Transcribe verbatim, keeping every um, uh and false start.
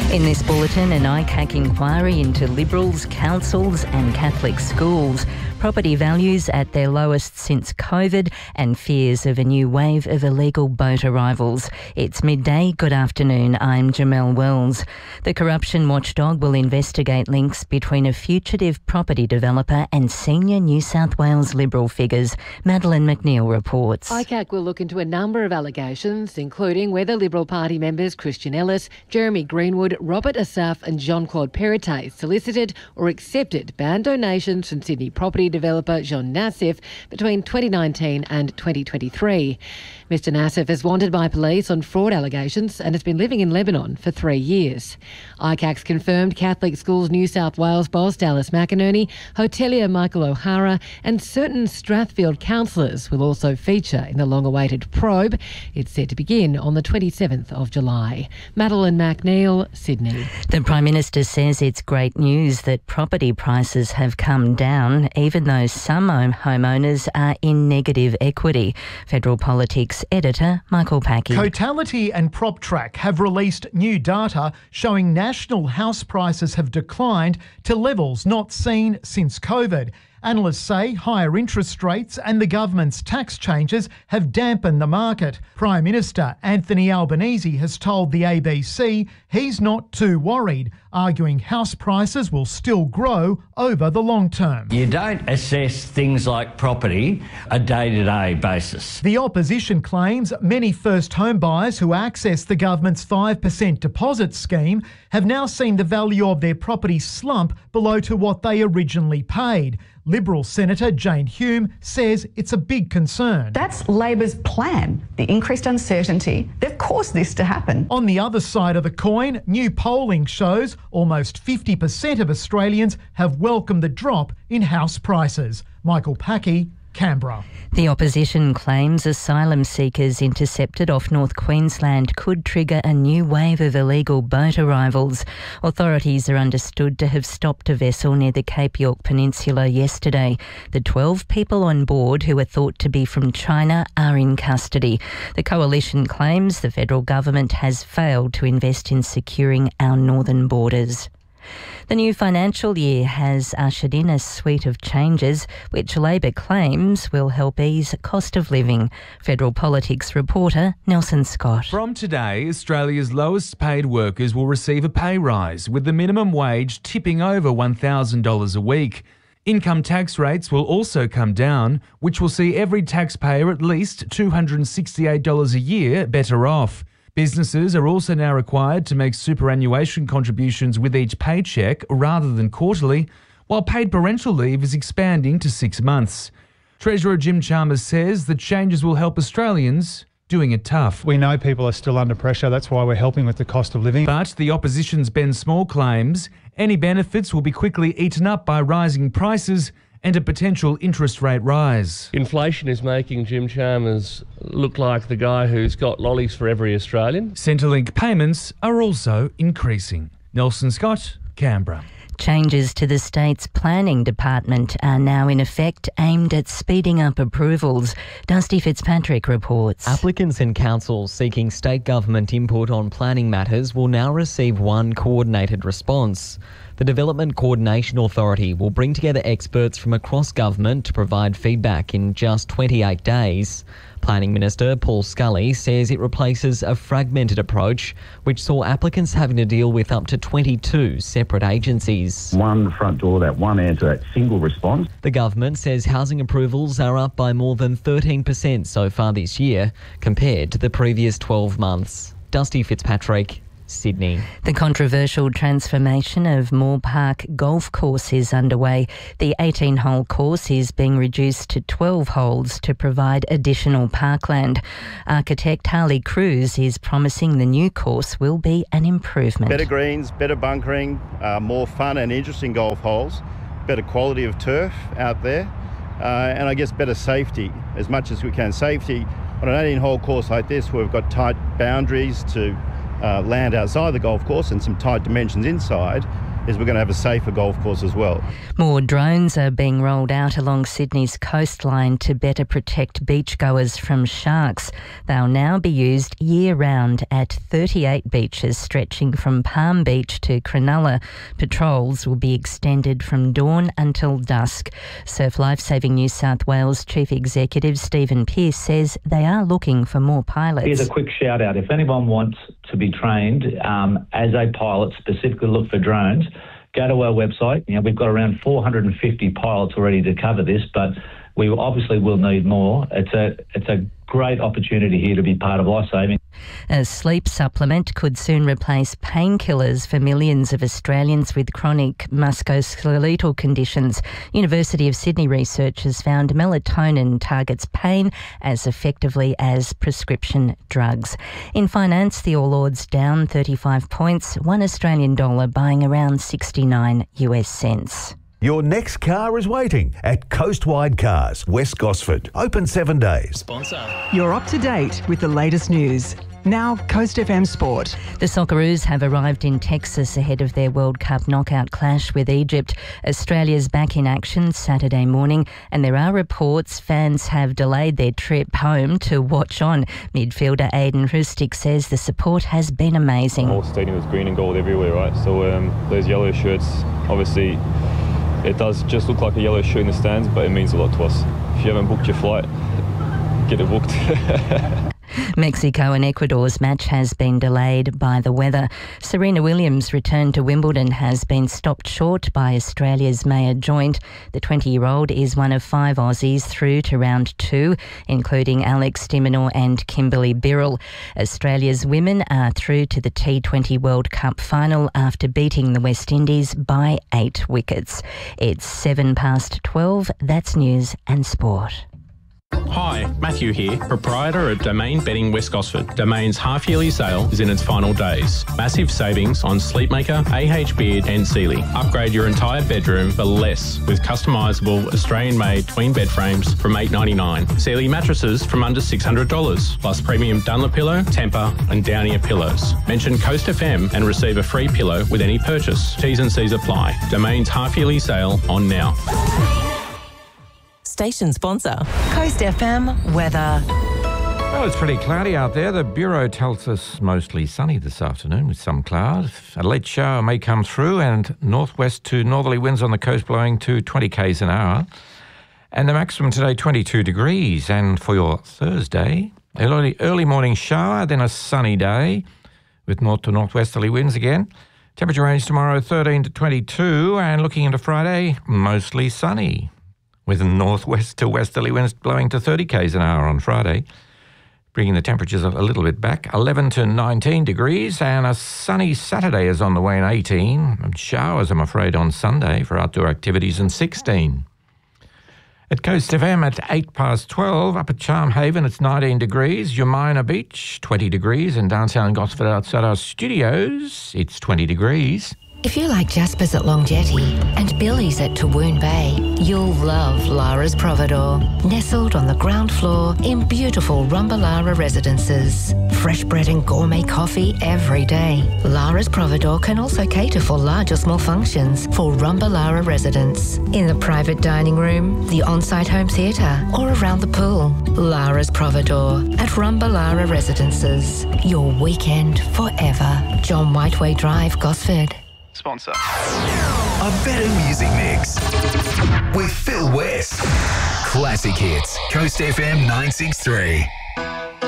In this bulletin, an I C A C inquiry into Liberals, councils and Catholic schools, property values at their lowest since COVID and fears of a new wave of illegal boat arrivals. It's midday. Good afternoon. I'm Jamelle Wells. The corruption watchdog will investigate links between a fugitive property developer and senior New South Wales Liberal figures. Madeleine McNeil reports. I C A C will look into a number of allegations, including whether Liberal Party members Christian Ellis, Jeremy Greenwood, Robert Asaf and Jean-Claude Perrottet solicited or accepted band donations from Sydney property developer John Nassif between twenty nineteen and twenty twenty-three. Mister Nassif is wanted by police on fraud allegations and has been living in Lebanon for three years. I C A C's confirmed Catholic Schools New South Wales boss Dallas McInerney, hotelier Michael O'Hara and certain Strathfield councillors will also feature in the long-awaited probe. It's set to begin on the twenty-seventh of July. Madeleine McNeil, Sydney. The Prime Minister says it's great news that property prices have come down, even though some homeowners are in negative equity. Federal Politics editor Michael Packey. Cotality and PropTrack have released new data showing national house prices have declined to levels not seen since COVID. Analysts say higher interest rates and the government's tax changes have dampened the market. Prime Minister Anthony Albanese has told the A B C he's not too worried, arguing house prices will still grow over the long term. You don't assess things like property a day-to-day basis. The opposition claims many first home buyers who access the government's five percent deposit scheme have now seen the value of their property slump below to what they originally paid. Liberal Senator Jane Hume says it's a big concern. That's Labor's plan, the increased uncertainty. They've caused this to happen. On the other side of the coin, new polling shows almost fifty percent of Australians have welcomed the drop in house prices. Michael Packey, Canberra. The opposition claims asylum seekers intercepted off North Queensland could trigger a new wave of illegal boat arrivals. Authorities are understood to have stopped a vessel near the Cape York Peninsula yesterday. The twelve people on board who are thought to be from China are in custody. The coalition claims the federal government has failed to invest in securing our northern borders. The new financial year has ushered in a suite of changes which Labor claims will help ease cost of living. Federal Politics reporter Nelson Scott. From today, Australia's lowest paid workers will receive a pay rise, with the minimum wage tipping over one thousand dollars a week. Income tax rates will also come down, which will see every taxpayer at least two hundred sixty-eight dollars a year better off. Businesses are also now required to make superannuation contributions with each paycheck rather than quarterly, while paid parental leave is expanding to six months. Treasurer Jim Chalmers says the changes will help Australians doing it tough. We know people are still under pressure. That's why we're helping with the cost of living. But the opposition's Ben Small claims any benefits will be quickly eaten up by rising prices and a potential interest rate rise. Inflation is making Jim Chalmers look like the guy who's got lollies for every Australian. Centrelink payments are also increasing. Nelson Scott, Canberra. Changes to the state's planning department are now in effect, aimed at speeding up approvals. Dusty Fitzpatrick reports. Applicants and councils seeking state government input on planning matters will now receive one coordinated response. The Development Coordination Authority will bring together experts from across government to provide feedback in just twenty-eight days. Planning Minister Paul Scully says it replaces a fragmented approach which saw applicants having to deal with up to twenty-two separate agencies. One front door, that one answer, that single response. The government says housing approvals are up by more than thirteen percent so far this year compared to the previous twelve months. Dusty Fitzpatrick, Sydney. The controversial transformation of Moore Park Golf Course is underway. The eighteen-hole course is being reduced to twelve holes to provide additional parkland. Architect Harley Cruz is promising the new course will be an improvement. Better greens, better bunkering, uh, more fun and interesting golf holes, better quality of turf out there, uh, and I guess better safety, as much as we can. Safety on an eighteen-hole course like this, where we've got tight boundaries to Uh, land outside the golf course and some tight dimensions inside, is we're going to have a safer golf course as well. More drones are being rolled out along Sydney's coastline to better protect beachgoers from sharks. They'll now be used year-round at thirty-eight beaches stretching from Palm Beach to Cronulla. Patrols will be extended from dawn until dusk. Surf Lifesaving New South Wales Chief Executive Stephen Pearce says they are looking for more pilots. Here's a quick shout out. If anyone wants to be trained um, as a pilot, specifically look for drones, go to our website. You know, we've got around four hundred fifty pilots already to cover this, but we obviously will need more. It's a it's a great opportunity here to be part of lifesaving. A sleep supplement could soon replace painkillers for millions of Australians with chronic musculoskeletal conditions. University of Sydney researchers found melatonin targets pain as effectively as prescription drugs. In finance, the All Ords down thirty-five points, one Australian dollar buying around sixty-nine US cents. Your next car is waiting at Coastwide Cars, West Gosford. Open seven days. Sponsor. You're up to date with the latest news. Now, Coast F M Sport. The Socceroos have arrived in Texas ahead of their World Cup knockout clash with Egypt. Australia's back in action Saturday morning, and there are reports fans have delayed their trip home to watch on. Midfielder Aiden Rustic says the support has been amazing. The whole stadium was green and gold everywhere, right? So um, those yellow shirts, obviously, it does just look like a yellow shirt in the stands, but it means a lot to us. If you haven't booked your flight, get it booked. Mexico and Ecuador's match has been delayed by the weather. Serena Williams' return to Wimbledon has been stopped short by Australia's Maya Joint. The twenty-year-old is one of five Aussies through to round two, including Alex de Minaur and Kimberly Birrell. Australia's women are through to the T twenty World Cup final after beating the West Indies by eight wickets. It's seven past twelve. That's news and sport. Hi, Matthew here, proprietor of Domain Bedding West Gosford. Domain's half-yearly sale is in its final days. Massive savings on Sleepmaker, A H Beard and Sealy. Upgrade your entire bedroom for less with customisable Australian-made twin bed frames from eight dollars ninety-nine. Sealy mattresses from under six hundred dollars, plus premium Dunlop-Pillow, Tempur and Downier pillows. Mention Coast F M and receive a free pillow with any purchase. T's and C's apply. Domain's half-yearly sale on now. Station sponsor, Coast F M weather. Well, it's pretty cloudy out there. The Bureau tells us mostly sunny this afternoon with some cloud. A late shower may come through and northwest to northerly winds on the coast blowing to twenty k's an hour. And the maximum today, twenty-two degrees. And for your Thursday, early, early morning shower, then a sunny day with north to northwesterly winds again. Temperature range tomorrow, thirteen to twenty-two. And looking into Friday, mostly sunny, with northwest to westerly winds blowing to thirty k's an hour on Friday, bringing the temperatures a little bit back, eleven to nineteen degrees, and a sunny Saturday is on the way in eighteen, and showers, I'm afraid, on Sunday for outdoor activities in sixteen. At Coast F M at eight past twelve, up at Charm Haven it's nineteen degrees, Umina Beach twenty degrees, and downtown Gosford outside our studios it's twenty degrees. If you like Jasper's at Long Jetty and Billy's at Tawoon Bay, you'll love Lara's Providore. Nestled on the ground floor in beautiful Rumbalara residences. Fresh bread and gourmet coffee every day. Lara's Providore can also cater for large or small functions for Rumbalara residents. In the private dining room, the on-site home theatre or around the pool. Lara's Providore at Rumbalara residences. Your weekend forever. John Whiteway Drive, Gosford. Sponsor. A better music mix with Phil West. Classic hits. Coast F M nine six three.